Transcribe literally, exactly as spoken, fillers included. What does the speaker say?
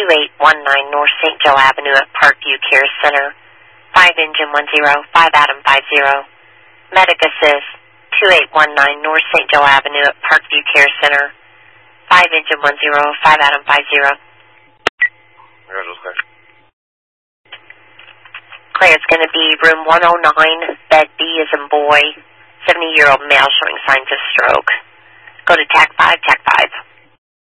eight one nine North Saint Joe Avenue at Parkview Care Center. five engine one zero, five Adam five zero. Medic assist, two eight one nine North Saint Joe Avenue at Parkview Care Center. five engine one zero, five Adam five zero. Claire, it's going to be room one oh nine, bed B as in boy, seventy-year-old male showing signs of stroke. Go to T A C five, T A C five.